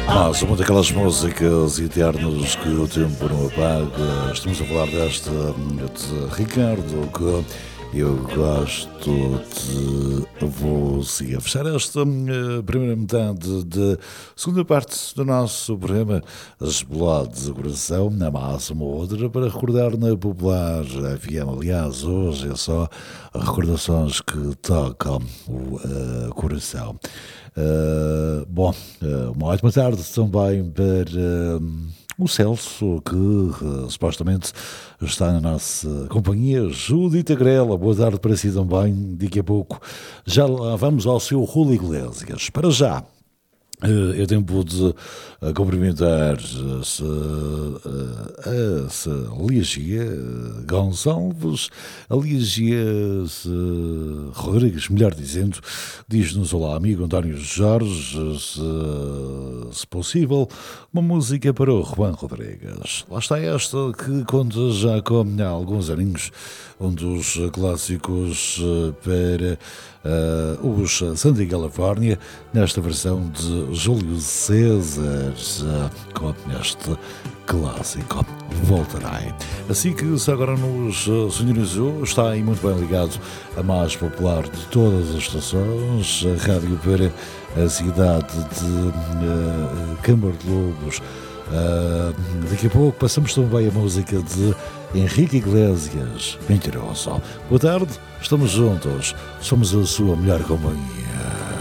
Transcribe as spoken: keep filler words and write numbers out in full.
Mas uma daquelas músicas eternas que o tempo não apaga. Estamos a falar desta de Ricardo, que eu gosto de você. A fechar esta uh, primeira metade da segunda parte do nosso programa, as boladas do coração, na massa uma outra, para recordar na Popular F M. Aliás, hoje é só recordações que tocam o uh, coração. Uh, bom, uh, uma ótima tarde também para uh, o Celso, que uh, supostamente está na nossa companhia. Judita Grela, boa tarde para si também. Daqui a pouco já lá vamos ao seu Rolo Iglesias. Para já, é tempo de cumprimentar essa, essa Lígia Gonçalves, a Lígia Rodrigues, melhor dizendo, diz-nos: olá amigo António Jorge, se, se possível, uma música para o Juan Rodrigues. Lá está esta que conta já com há alguns aninhos, um dos clássicos para uh, os Santa Califórnia, nesta versão de Júlio César, com este clássico Voltarei. Assim que se agora nos sintonizou, está aí muito bem ligado a mais popular de todas as estações, a rádio para a cidade de uh, Câmara de Lobos. Uh, daqui a pouco passamos também a música de Henrique Iglesias, Mentiroso. Boa tarde, estamos juntos, somos a sua melhor companhia.